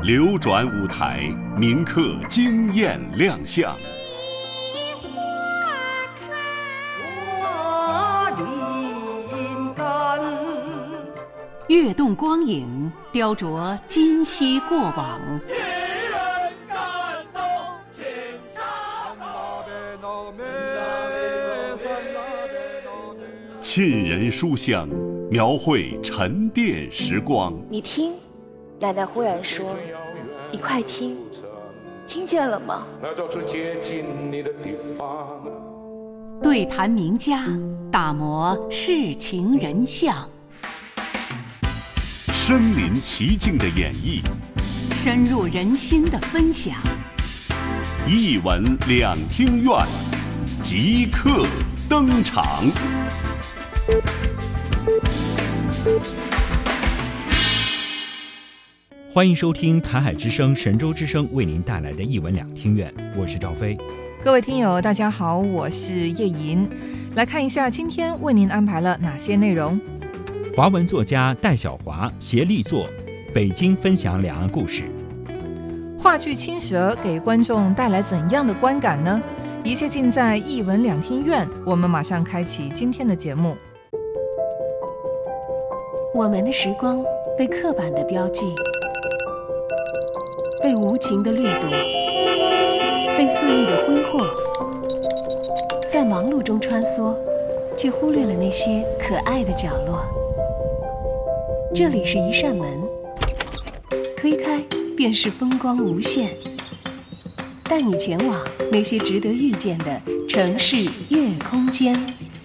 流转舞台，铭刻惊艳亮相。 跃动光影，雕琢今昔过往。 沁人书香，描绘沉淀时光。 你听，奶奶忽然说：“你快听，听见了吗？” 对谈名家，打磨世情人相。 身临其境的演绎， 深入人心的分享。 艺文两厅院即刻登场。 欢迎收听台海之声、神州之声为您带来的艺文两厅院，我是赵飞。 各位听友大家好，我是叶莹。来看一下今天为您安排了哪些内容。 华文作家戴晓华协力作北京分享两岸故事。 话剧《青蛇》给观众带来怎样的观感呢？一切尽在艺文两厅院，我们马上开启今天的节目。 我们的时光被刻板的标记，被无情的掠夺，被肆意的挥霍，在忙碌中穿梭，却忽略了那些可爱的角落。这里是一扇门，推开便是风光无限，带你前往那些值得遇见的城市夜空间。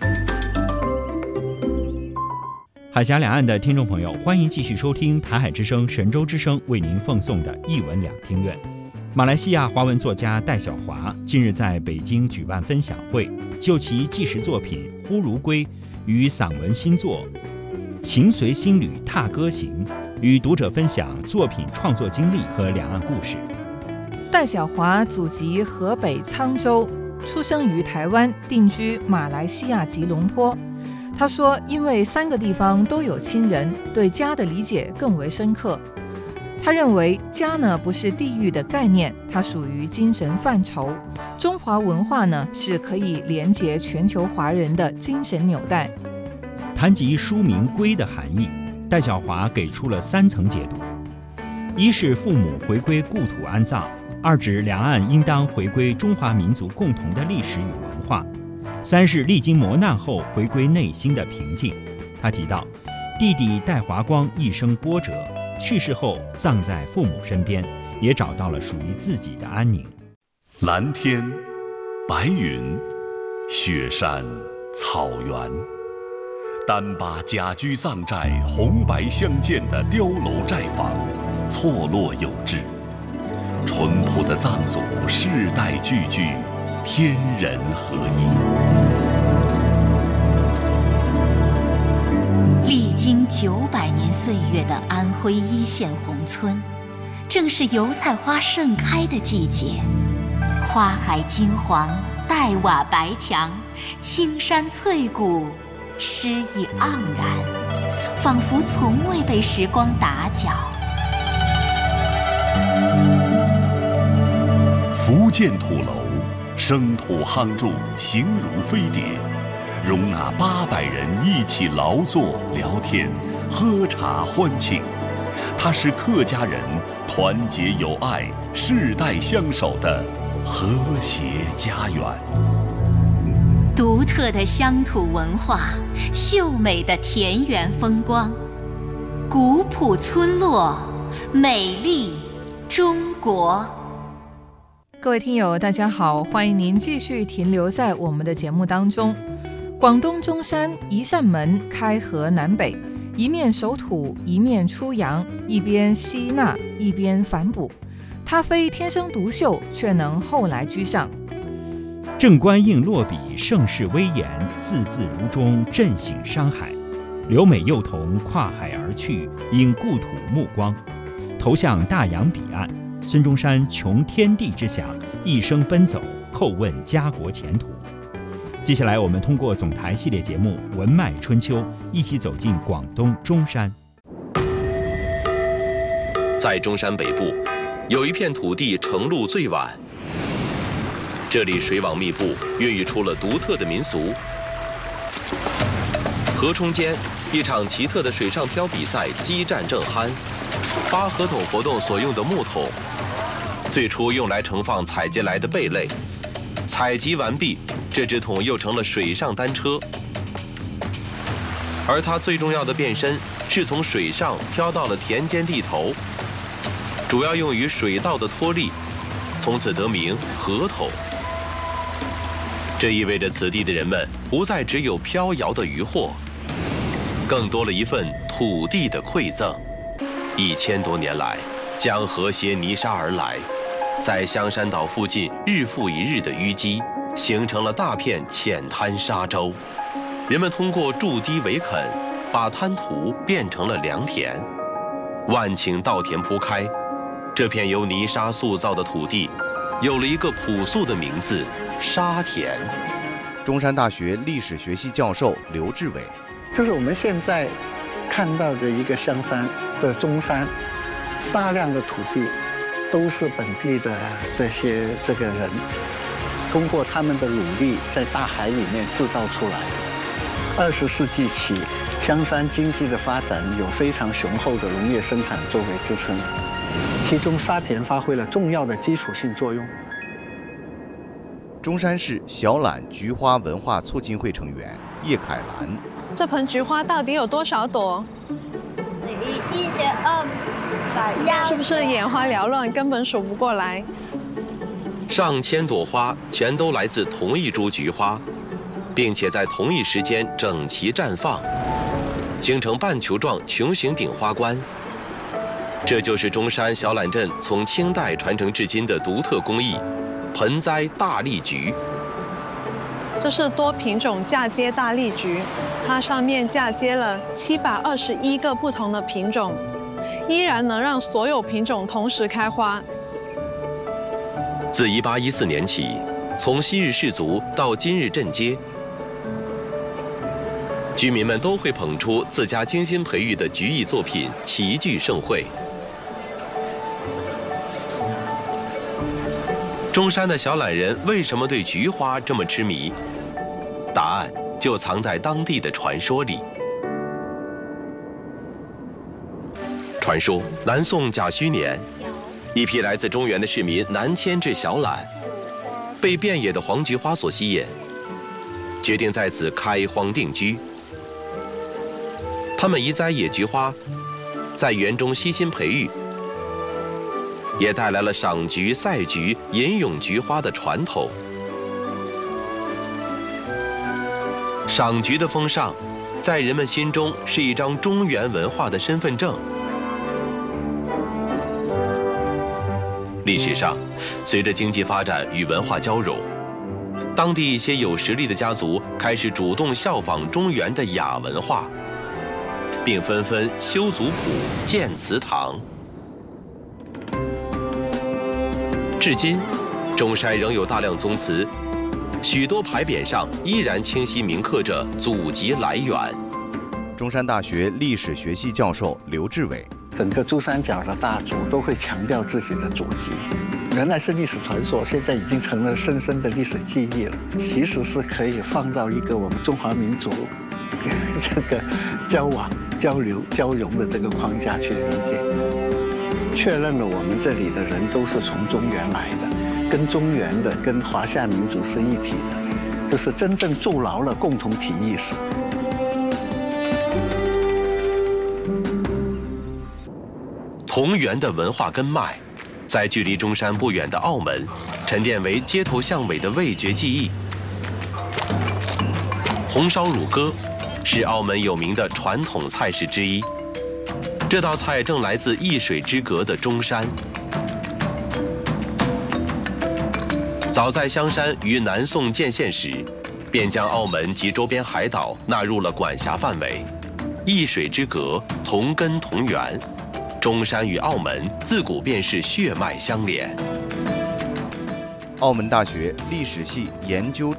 海峡两岸的听众朋友，欢迎继续收听台海之声、神州之声为您奉送的艺文两厅院。马来西亚华文作家戴晓华近日在北京举办分享会，就其纪实作品《呼如归》与散文新作《情随心旅踏歌行》，与读者分享作品创作经历和两岸故事。 戴晓华祖籍河北沧州，出生于台湾，定居马来西亚吉隆坡。他说，因为3个地方都有亲人，对家的理解更为深刻。他认为家呢不是地域的概念，它属于精神范畴。中华文化呢是可以连结全球华人的精神纽带。 谈及书名“归”的含义，戴晓华给出了3层解读：一是父母回归故土安葬；二指两岸应当回归中华民族共同的历史与文化；三是历经磨难后回归内心的平静。他提到，弟弟戴华光一生波折，去世后葬在父母身边，也找到了属于自己的安宁。 蓝天、白云、雪山、草原，单把甲居藏寨红白相间的碉楼寨房，错落有致。淳朴的藏族世代聚居，天人合一。 历经900年岁月的安徽一线宏村，正是油菜花盛开的季节。花海金黄，黛瓦白墙，青山翠谷，诗意盎然，仿佛从未被时光打搅。 福建土楼，生土夯筑，形如飞碟，容纳800人一起劳作、聊天、喝茶欢庆。它是客家人团结友爱、世代相守的和谐家园。 独特的乡土文化，秀美的田园风光，古朴村落，美丽中国。 各位听友大家好，欢迎您继续停留在我们的节目当中。广东中山一扇门开河南北，一面守土，一面出洋，一边吸纳，一边反哺。他非天生独秀，却能后来居上。 正官应落笔，盛世威严，字字如钟，震醒山海。留美幼童跨海而去，引故土目光，投向大洋彼岸。孙中山穷天地之想，一生奔走，叩问家国前途。接下来我们通过总台系列节目《文脉春秋》，一起走进广东中山。 在中山北部，有一片土地成陆最晚，这里水网密布，孕育出了独特的民俗。河冲间，一场奇特的水上漂比赛激战正酣。扒河桶活动所用的木桶，最初用来盛放采集来的贝类，采集完毕，这只桶又成了水上单车。而它最重要的变身是从水上飘到了田间地头，主要用于水稻的脱粒，从此得名河桶。这意味着此地的人们不再只有飘摇的渔获，更多了一份土地的馈赠。1000多年来，江河携泥沙而来，在香山岛附近日复一日的淤积，形成了大片浅滩沙洲。人们通过筑堤围垦，把滩涂变成了良田，万顷稻田铺开。这片由泥沙塑造的土地，有了一个朴素的名字——沙田。 中山大学历史学系教授刘志伟， 就是我们现在看到的一个香山的中山，大量的土地都是本地的这个人通过他们的努力在大海里面制造出来的。20世纪起，香山经济的发展有非常雄厚的农业生产作为支撑，其中沙田发挥了重要的基础性作用。 中山市小榄菊花文化促进会成员叶凯兰， 这盆菊花到底有多少朵？1200，是不是眼花缭乱，根本数不过来？ 上千朵花全都来自同一株菊花，并且在同一时间整齐绽放，形成半球状穹形顶花冠。这就是中山小榄镇从清代传承至今的独特工艺——盆栽大丽菊。 这是多品种嫁接大丽菊，它上面嫁接了721个不同的品种，依然能让所有品种同时开花。 自1814年起，从昔日氏族到今日镇街，居民们都会捧出自家精心培育的菊艺作品，齐聚盛会。中山的小榄人为什么对菊花这么痴迷？答案就藏在当地的传说里。传说南宋甲戌年，一批来自中原的市民南迁至小榄，被遍野的黄菊花所吸引，决定在此开荒定居。他们移栽野菊花，在园中悉心培育，也带来了赏菊、赛菊、吟咏菊花的传统。赏菊的风尚，在人们心中是一张中原文化的身份证。历史上，随着经济发展与文化交融，当地一些有实力的家族开始主动效仿中原的雅文化，并纷纷修族谱、建祠堂。至今，中山仍有大量宗祠，许多牌匾上依然清晰铭刻着祖籍来源。 中山大学历史学系教授刘志伟， 整个珠三角的大族都会强调自己的祖籍，原来是历史传说，现在已经成了深深的历史记忆了。其实是可以放到一个我们中华民族这个交往、交流、交融的这个框架去理解，确认了我们这里的人都是从中原来的，跟中原的、跟华夏民族是一体的，就是真正筑牢了共同体意识。 同源的文化根脉，在距离中山不远的澳门，沉淀为街头巷尾的味觉记忆。红烧乳鸽是澳门有名的传统菜式之一，这道菜正来自一水之隔的中山。早在香山于南宋建县时，便将澳门及周边海岛纳入了管辖范围。一水之隔，同根同源。中山与澳门自古便是血脉相连。 澳门大学历史系研究